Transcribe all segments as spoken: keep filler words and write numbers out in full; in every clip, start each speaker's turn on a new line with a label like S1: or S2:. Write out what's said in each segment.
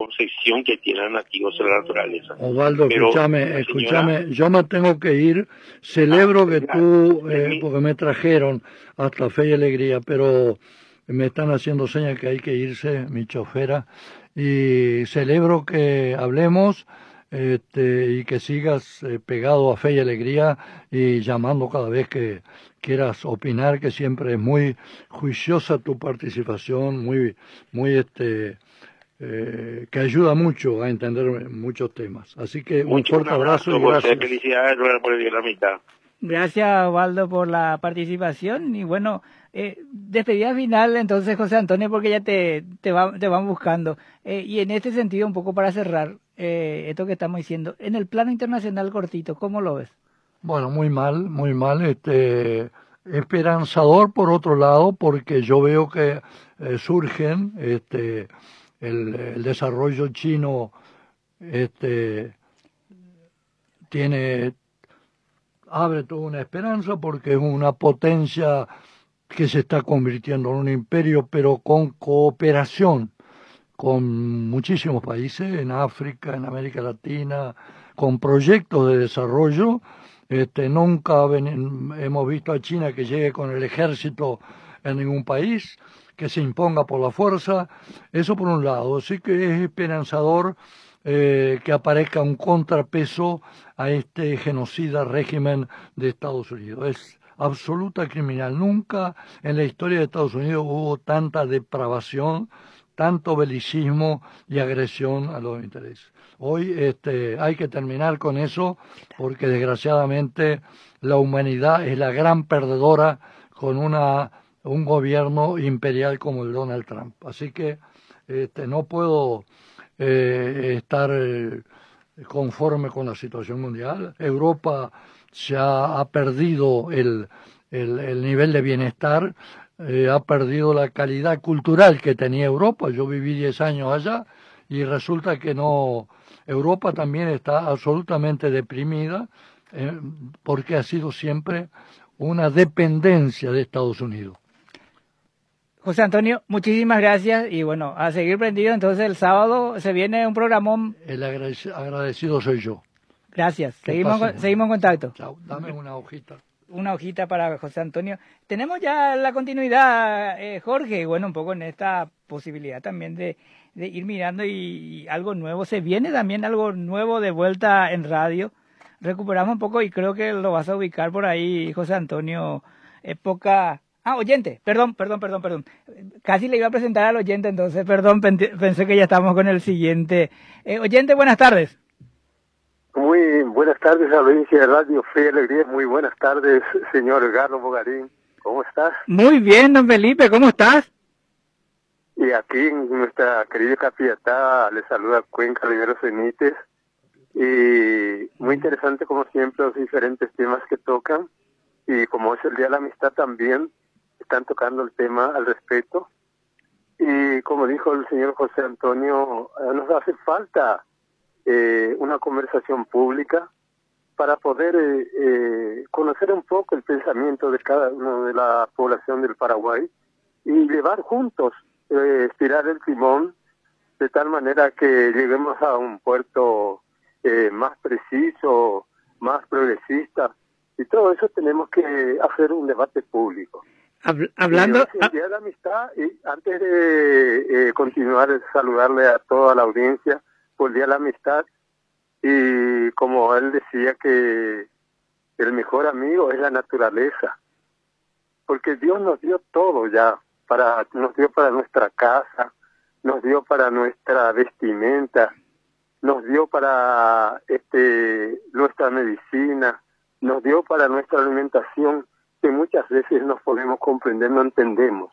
S1: concepción que tienen nativos de la naturaleza.
S2: Osvaldo,
S1: Pero,
S2: escúchame, escúchame,
S1: señora,
S2: yo me tengo que ir. Celebro
S1: ah,
S2: que
S1: ya,
S2: tú, eh,
S1: mi-
S2: porque me trajeron hasta Fe y Alegría, pero me están haciendo señas que hay que irse, mi chofera, y celebro que hablemos este, y que sigas eh, pegado a Fe y Alegría y llamando cada vez que quieras opinar, que siempre es muy juiciosa tu participación, muy, muy este eh, que ayuda mucho a entender muchos temas. Así que un
S1: mucho, un
S2: fuerte abrazo
S1: abrazo,
S2: y
S1: José,
S2: gracias.
S1: felicidades por el día de la amistad.
S3: Gracias, Osvaldo, por la participación. Y bueno, eh, despedida final, entonces, José Antonio, porque ya te, te, va, te van buscando. Eh, y en este sentido, un poco para cerrar eh, esto que estamos diciendo, en el plano internacional cortito, ¿cómo lo ves?
S2: Bueno, muy mal, muy mal. Este, esperanzador por otro lado, porque yo veo que eh, surgen este, el, el desarrollo chino este, tiene abre toda una esperanza porque es una potencia que se está convirtiendo en un imperio, pero con cooperación con muchísimos países en África, en América Latina, con proyectos de desarrollo. Este, nunca ven, hemos visto a China que llegue con el ejército en ningún país, que se imponga por la fuerza. Eso por un lado. Sí que es esperanzador eh, que aparezca un contrapeso a este genocida régimen de Estados Unidos. Es absoluta criminal. Nunca en la historia de Estados Unidos hubo tanta depravación, tanto belicismo y agresión a los intereses. Hoy este, hay que terminar con eso porque desgraciadamente la humanidad es la gran perdedora con una, un gobierno imperial como el Donald Trump. Así que este, no puedo eh, estar eh, conforme con la situación mundial. Europa se ha, ha perdido el, el, el nivel de bienestar. Eh, ha perdido la calidad cultural que tenía Europa. Yo viví diez años allá y resulta que no, Europa también está absolutamente deprimida eh, porque ha sido siempre una dependencia de Estados Unidos.
S3: José Antonio, muchísimas gracias y bueno, a seguir prendido. Entonces el sábado se viene un programón.
S2: El agradecido soy yo.
S3: Gracias. Seguimos, seguimos en contacto.
S2: Chao. Dame una hojita.
S3: Una hojita para José Antonio. Tenemos ya la continuidad, eh, Jorge, bueno, un poco en esta posibilidad también de, de ir mirando y, y algo nuevo. Se viene también algo nuevo de vuelta en radio. Recuperamos un poco y creo que lo vas a ubicar por ahí, José Antonio. Época... Ah, oyente, perdón, perdón, perdón, perdón. Casi le iba a presentar al oyente, entonces, perdón, pensé que ya estamos con el siguiente. Eh, oyente, buenas tardes.
S4: Muy buenas tardes, audiencia de Radio Fe y Alegría. Muy buenas tardes, señor Galo Bogarín. ¿Cómo estás?
S3: Muy bien, don Felipe, ¿cómo estás?
S4: Y aquí en nuestra querida Capiatá le saluda Cuenca Riveros Benítez. Y muy interesante, como siempre, los diferentes temas que tocan. Y como es el Día de la Amistad también, están tocando el tema al respecto. Y como dijo el señor José Antonio, nos hace falta Eh, una conversación pública para poder eh, eh, conocer un poco el pensamiento de cada uno de la población del Paraguay y llevar juntos, eh, estirar el timón de tal manera que lleguemos a un puerto eh, más preciso, más progresista, y todo eso tenemos que hacer un debate público.
S3: Hablando
S4: y el Día de la Amistad, y antes de eh, continuar, saludarle a toda la audiencia por el Día de la Amistad, y como él decía que el mejor amigo es la naturaleza, porque Dios nos dio todo ya, para nos dio para nuestra casa, nos dio para nuestra vestimenta, nos dio para este nuestra medicina, nos dio para nuestra alimentación, que muchas veces no podemos comprender, no entendemos.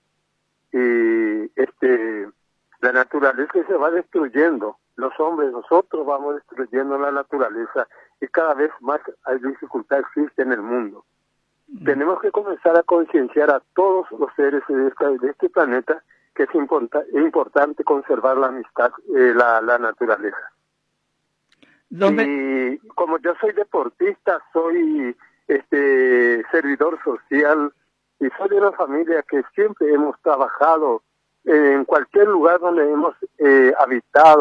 S4: Y este la naturaleza se va destruyendo. Los hombres, nosotros vamos destruyendo la naturaleza y cada vez más hay dificultad existe en el mundo. Mm. Tenemos que comenzar a concienciar a todos los seres de este, de este planeta que es, importa, es importante conservar la amistad, eh, la, la naturaleza. ¿Dónde? Y como yo soy deportista, soy este servidor social y soy de una familia que siempre hemos trabajado en cualquier lugar donde hemos eh, habitado.